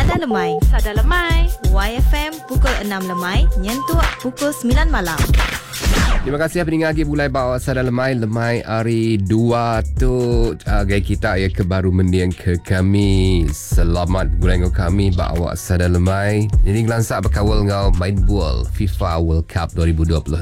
Sada Lemai. Sada Lemai. YFM pukul 6 Lemai, nyentuh pukul 9 malam. Terima kasih pendengar lagi mulai bawa Sada Lemai hari 2 tu gaya kita ya ke baru mendiang ke kami. Selamat gulai ngau kami bawa Sada Lemai. Jadi gelansak berkawal ngau main bola FIFA World Cup 2026.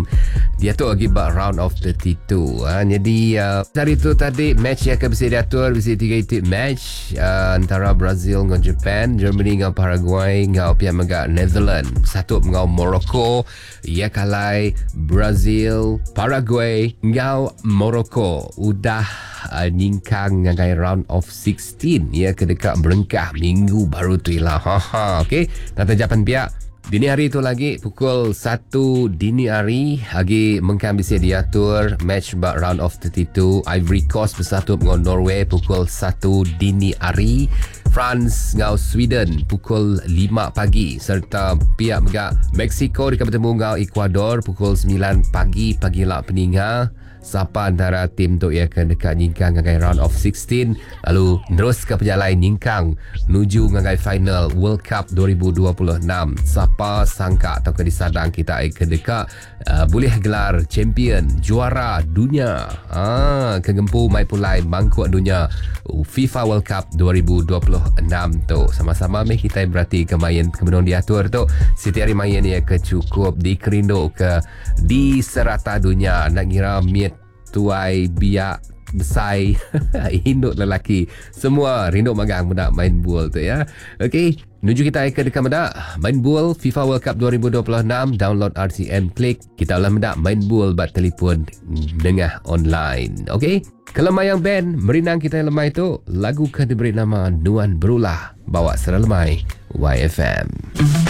Dia tu lagi bak round of 32. Jadi hari tu tadi match yang akan bisa diatur bisa 3 titik match antara Brazil dengan Japan, Germany dengan Paraguay, ngau pihak megak Netherlands. Satu ngau Morocco, ia kalai Brazil, Paraguay, ngau Morocco. Udah nyingkang ngagai round of 16 ya ke dekat berengkah minggu baru tu lah. Okey, nanti Japan pihak dini hari itu lagi pukul 1 dini hari lagi mungkin bisa diatur match round of 32. Ivory Coast bersatu dengan Norway pukul 1 dini hari. France ngau Sweden pukul 5 pagi serta pihak megak Mexico dekat bertemu ngau Ecuador pukul 9 pagi lah peninggal. Siapa antara tim tu ia akan dekat nyingkang ngagai round of 16 lalu terus ke perjalanan nyingkang menuju ngagai final World Cup 2026. Siapa sangka atau ke disadang kita akan dekat boleh gelar champion juara dunia kegempu mai pulai mangkuk dunia FIFA World Cup 2026 tu. Sama-sama meh kita berarti kemain kemenung diatur tu setiap hari main ia ke cukup dikerindo ke di serata dunia nak ngira miet tuai biak besai induk lelaki semua rindu magang mendak main bola tu ya. Okey, menuju kita ke dekat mendak main bola FIFA World Cup 2026. Download RCM, klik kita ulah mendak main bola bat telefon dengah online. Okey, kalau mayang band merinang kita lemai tu lagu kan diberi nama Nuan Berulah bawa Sada Lemai YFM.